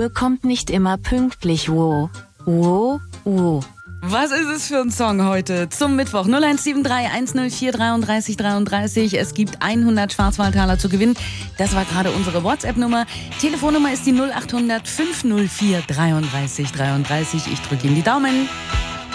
Liebe kommt nicht immer pünktlich, wo. Was ist es für ein Song heute zum Mittwoch? 0173 104 33 33. Es gibt 100 Schwarzwaldtaler zu gewinnen. Das war gerade unsere WhatsApp-Nummer. Telefonnummer ist die 0800 504 33 33. Ich drücke Ihnen die Daumen.